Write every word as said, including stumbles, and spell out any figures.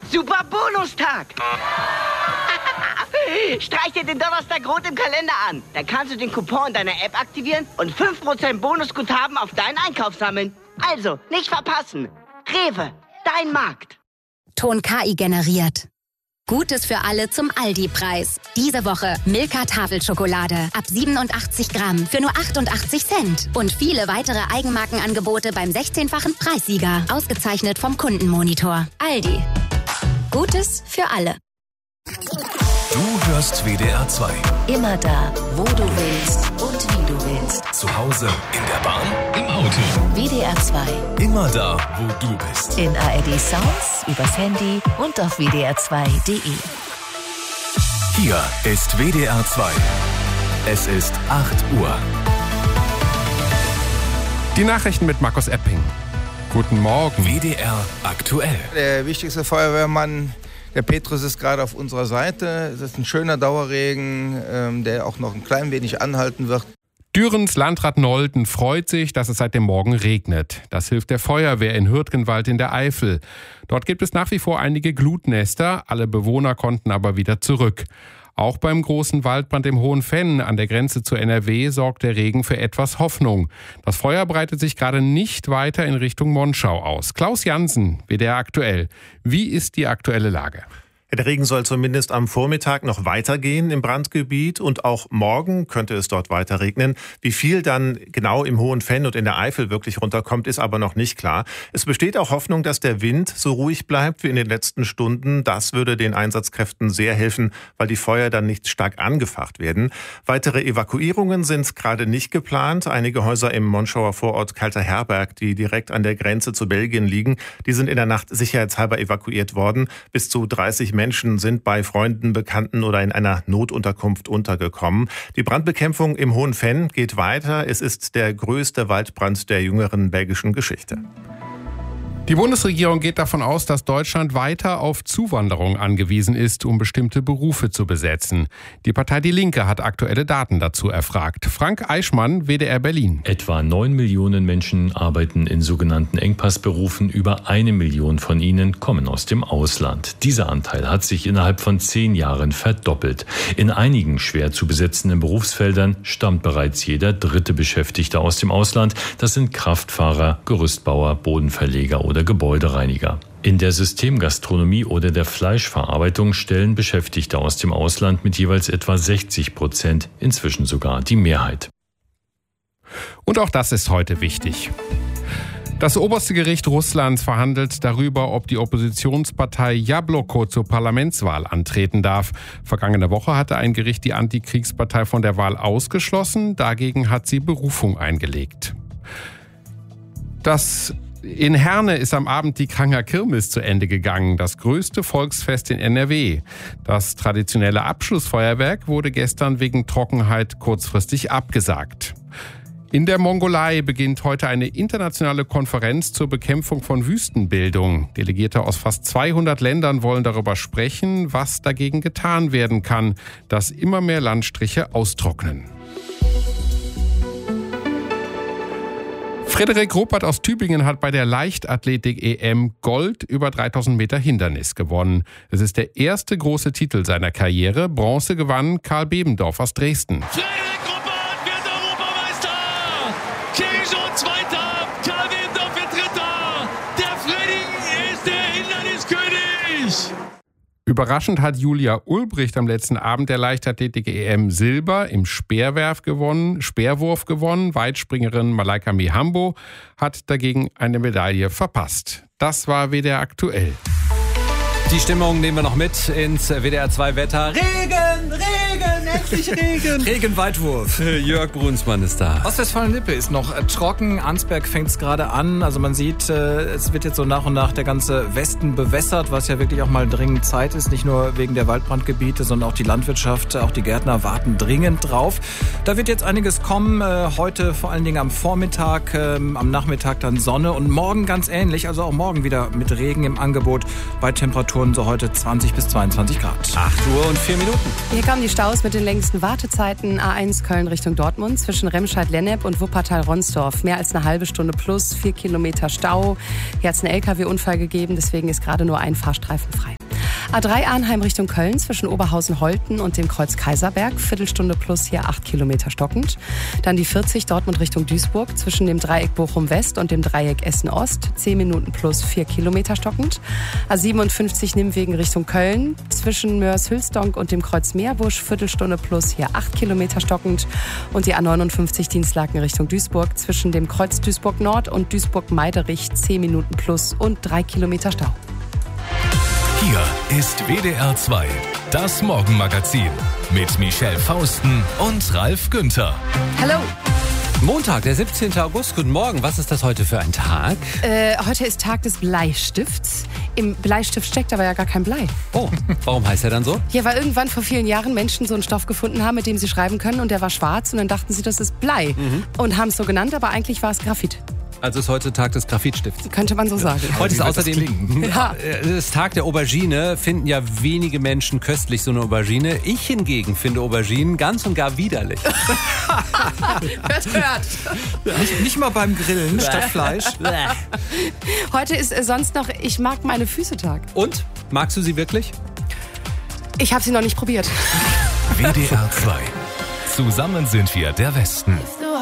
Super Bonustag. Streich dir den Donnerstag rot im Kalender an. Dann kannst du den Coupon deiner App aktivieren und fünf Prozent Bonusguthaben auf deinen Einkauf sammeln. Also, nicht verpassen. Rewe, dein Markt. Ton K I generiert. Gutes für alle zum Aldi-Preis. Diese Woche Milka Tafelschokolade ab siebenundachtzig Gramm für nur achtundachtzig Cent. Und viele weitere Eigenmarkenangebote beim sechzehnfachen Preissieger. Ausgezeichnet vom Kundenmonitor. Aldi. Gutes für alle. Du hörst W D R zwei. Immer da, wo du willst und wie du willst. Zu Hause, in der Bahn, im Auto. W D R zwei. Immer da, wo du bist. In A R D Sounds, übers Handy und auf W D R zwei Punkt D E. Hier ist W D R zwei. Es ist acht Uhr. Die Nachrichten mit Markus Epping. Guten Morgen. W D R aktuell. Der wichtigste Feuerwehrmann, der Petrus, ist gerade auf unserer Seite. Es ist ein schöner Dauerregen, ähm, der auch noch ein klein wenig anhalten wird. Dürens Landrat Nolten freut sich, dass es seit dem Morgen regnet. Das hilft der Feuerwehr in Hürtgenwald in der Eifel. Dort gibt es nach wie vor einige Glutnester. Alle Bewohner konnten aber wieder zurück. Auch beim großen Waldbrand im Hohenfenn an der Grenze zu N R W sorgt der Regen für etwas Hoffnung. Das Feuer breitet sich gerade nicht weiter in Richtung Monschau aus. Klaus Jansen, W D R aktuell. Wie ist die aktuelle Lage? Der Regen soll zumindest am Vormittag noch weitergehen im Brandgebiet und auch morgen könnte es dort weiter regnen. Wie viel dann genau im Hohenfenn und in der Eifel wirklich runterkommt, ist aber noch nicht klar. Es besteht auch Hoffnung, dass der Wind so ruhig bleibt wie in den letzten Stunden. Das würde den Einsatzkräften sehr helfen, weil die Feuer dann nicht stark angefacht werden. Weitere Evakuierungen sind gerade nicht geplant. Einige Häuser im Monschauer Vorort Kalter Herberg, die direkt an der Grenze zu Belgien liegen, die sind in der Nacht sicherheitshalber evakuiert worden. Bis zu dreißig Menschen sind bei Freunden, Bekannten oder in einer Notunterkunft untergekommen. Die Brandbekämpfung im Hohenfenn geht weiter. Es ist der größte Waldbrand der jüngeren belgischen Geschichte. Die Bundesregierung geht davon aus, dass Deutschland weiter auf Zuwanderung angewiesen ist, um bestimmte Berufe zu besetzen. Die Partei Die Linke hat aktuelle Daten dazu erfragt. Frank Eichmann, W D R Berlin. Etwa neun Millionen Menschen arbeiten in sogenannten Engpassberufen. Über eine Million von ihnen kommen aus dem Ausland. Dieser Anteil hat sich innerhalb von zehn Jahren verdoppelt. In einigen schwer zu besetzenden Berufsfeldern stammt bereits jeder dritte Beschäftigte aus dem Ausland. Das sind Kraftfahrer, Gerüstbauer, Bodenverleger oder Gebäudereiniger. In der Systemgastronomie oder der Fleischverarbeitung stellen Beschäftigte aus dem Ausland mit jeweils etwa sechzig Prozent inzwischen sogar die Mehrheit. Und auch das ist heute wichtig. Das oberste Gericht Russlands verhandelt darüber, ob die Oppositionspartei Jabloko zur Parlamentswahl antreten darf. Vergangene Woche hatte ein Gericht die Antikriegspartei von der Wahl ausgeschlossen. Dagegen hat sie Berufung eingelegt. Das In Herne ist am Abend die Kranger Kirmes zu Ende gegangen, das größte Volksfest in N R W. Das traditionelle Abschlussfeuerwerk wurde gestern wegen Trockenheit kurzfristig abgesagt. In der Mongolei beginnt heute eine internationale Konferenz zur Bekämpfung von Wüstenbildung. Delegierte aus fast zweihundert Ländern wollen darüber sprechen, was dagegen getan werden kann, dass immer mehr Landstriche austrocknen. Frederik Ruppert aus Tübingen hat bei der Leichtathletik-E M Gold über dreitausend Meter Hindernis gewonnen. Es ist der erste große Titel seiner Karriere. Bronze gewann Karl Bebendorf aus Dresden. Frederik Ruppert wird Europameister! Kirichon Zweiter, Karl Bebendorf wird Dritter! Der Freddy ist der Hinderniskönig! Überraschend hat Julia Ulbricht am letzten Abend der Leichtathletik-E M Silber im Speerwerf gewonnen, Speerwurf gewonnen. Weitspringerin Malaika Mihambo hat dagegen eine Medaille verpasst. Das war W D R aktuell. Die Stimmung nehmen wir noch mit ins W D R zwei Wetter. Regen, Regen, endlich Regen. Regenweitwurf. Jörg Brunsmann ist da. Ostwestfalen-Lippe ist noch trocken. Arnsberg fängt es gerade an. Also man sieht, es wird jetzt so nach und nach der ganze Westen bewässert, was ja wirklich auch mal dringend Zeit ist. Nicht nur wegen der Waldbrandgebiete, sondern auch die Landwirtschaft, auch die Gärtner warten dringend drauf. Da wird jetzt einiges kommen. Heute vor allen Dingen am Vormittag, am Nachmittag dann Sonne und morgen ganz ähnlich. Also auch morgen wieder mit Regen im Angebot bei Temperaturen so heute zwanzig bis zweiundzwanzig Grad. acht Uhr und vier Minuten. Hier kommen die Staus mit den den längsten Wartezeiten. A eins Köln Richtung Dortmund zwischen Remscheid-Lennep und Wuppertal-Ronsdorf. Mehr als eine halbe Stunde plus, vier Kilometer Stau. Hier hat es einen L K W-Unfall gegeben, deswegen ist gerade nur ein Fahrstreifen frei. A drei Arnheim Richtung Köln zwischen Oberhausen-Holten und dem Kreuz Kaiserberg. Viertelstunde plus, hier acht Kilometer stockend. Dann die vierzig Dortmund Richtung Duisburg zwischen dem Dreieck Bochum-West und dem Dreieck Essen-Ost. zehn Minuten plus, vier Kilometer stockend. A siebenundfünfzig Nimmwegen Richtung Köln zwischen Mörs-Hülsdonk und dem Kreuz Meerbusch. Viertelstunde plus, hier acht Kilometer stockend. Und die A neunundfünfzig Dienstlaken Richtung Duisburg zwischen dem Kreuz Duisburg-Nord und Duisburg-Meiderich. zehn Minuten plus und drei Kilometer Stau. Hier ist W D R zwei, das Morgenmagazin mit Michelle Fausten und Ralf Günther. Hallo. Montag, der siebzehnten August. Guten Morgen. Was ist das heute für ein Tag? Äh, heute ist Tag des Bleistifts. Im Bleistift steckt aber ja gar kein Blei. Oh, warum heißt er dann so? Ja, weil irgendwann vor vielen Jahren Menschen so einen Stoff gefunden haben, mit dem sie schreiben können und der war schwarz und dann dachten sie, das ist Blei. Mhm. Und haben es so genannt, aber eigentlich war es Graphit. Also ist heute Tag des Graphitstifts. Könnte man so sagen. Heute ist außerdem ja. das Tag der Aubergine. Finden ja wenige Menschen köstlich so eine Aubergine. Ich hingegen finde Auberginen ganz und gar widerlich. Hört, hört. Nicht, nicht mal beim Grillen statt Fleisch. Heute ist äh, sonst noch Ich mag meine Füße Tag. Und? Magst du sie wirklich? Ich habe sie noch nicht probiert. W D R zwei. Zusammen sind wir der Westen.